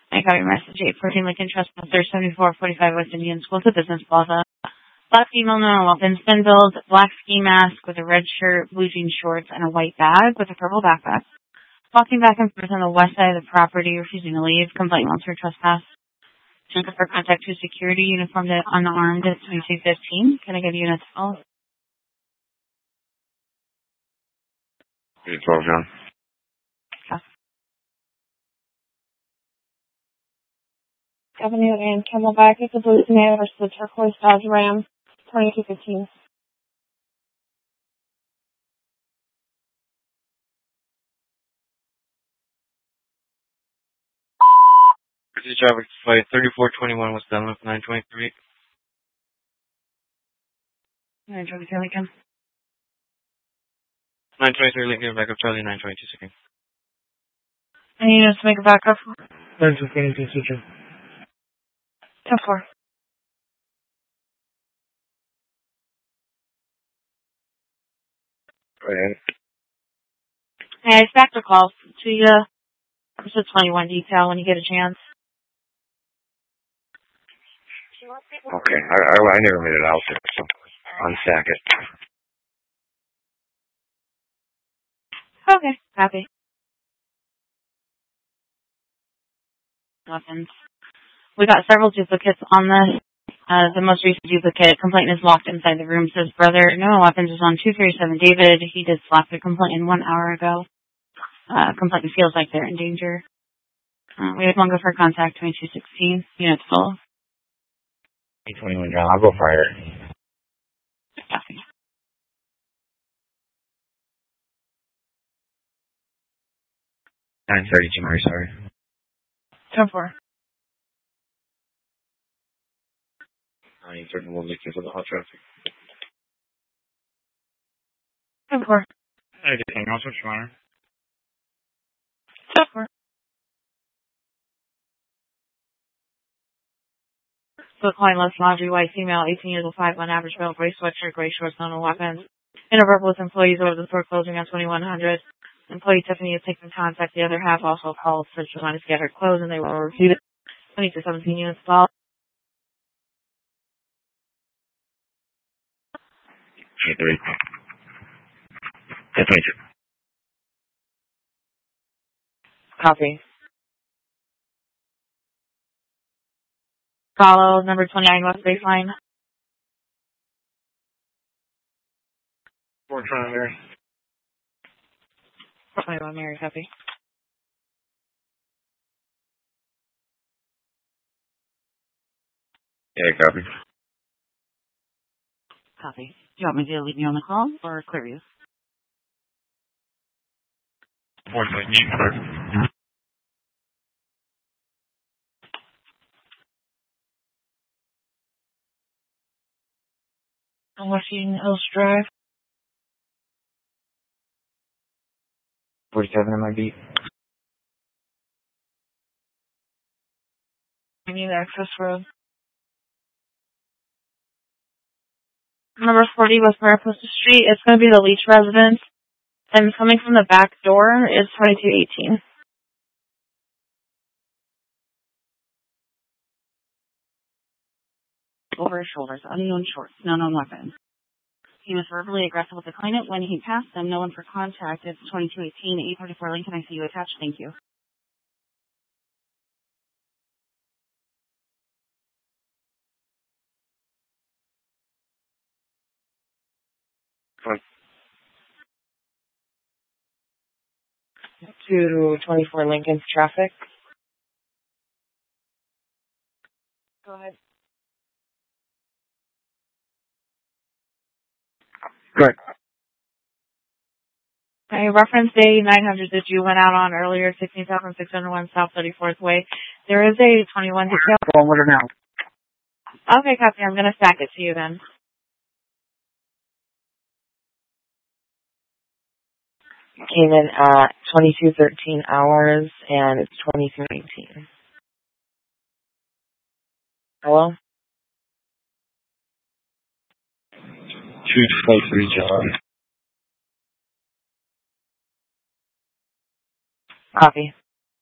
I got your message. 814 Lincoln Trespasser, 7445 West Indian School to Business Plaza. Black female, no weapons, thin build, black ski mask with a red shirt, blue jean shorts, and a white bag with a purple backpack. Walking back and forth on the west side of the property, refusing to leave. Complaint wants her trespass. Looking for contact to security, uniformed and unarmed at 2215. Can I give you units? Oh. 12, John. Avenue and Camelback is the blue Sedan versus the turquoise Dodge Ram, 2215. British traffic flight 3421 West Dunlap 923. 923 Lincoln. 923 Lincoln, backup Charlie 922 second. I need us to make a backup. 922 second. 10-4. Go ahead. Hey, I stacked a call to you. It's a 21 detail when you get a chance. Okay, I never made it out there, so unstack it. Okay, happy. Weapons. We got several duplicates on this. The most recent duplicate complaint is locked inside the room. Says brother, no weapons is on 237 David. He did slap the complainant 1 hour ago. Complainant feels like they're in danger. We have one go for contact 2216. Units full. 821 John, I'll go fire. Copy. 932 Mary, sorry. 10-4. 931 Lincoln for the hot traffic. 10-4. Anything else, what's your honor? 10-4. So calling less laundry, white female, 18 years old, 5'1", average male, gray sweatshirt, gray shorts, no weapons. Interverbal with employees over the store closing on 2100. Employee Tiffany has taken contact. The other half also called, said she wanted to get her clothes, and they were refused. 2217 units involved. 23. 1022. Copy. Follow number 29 West Baseline. 421 Mary. 21 Mary, copy. Yeah, copy. Copy. Do you want me to leave you on the call or clear you? 421. I'm watching Hills Drive. 47 in my beat. I need access road. Number 40 West Mariposa Street. It's going to be the Leach residence. And coming from the back door is 2218. Over his shoulders, unknown shorts, no known weapons. He was verbally aggressive with the client when he passed them. No one for contact. It's 2218, 834 Lincoln. I see you attached. Thank you. Fine. 224 Lincoln's traffic. Go ahead. Good. Okay, reference day 900 that you went out on earlier, 16,601 South 34th Way. There is a 21 detail. Go on with her now. Okay, copy. I'm going to stack it to you then. Came in at 22:13 hours, and it's 23:18. Hello? 223 John. Copy.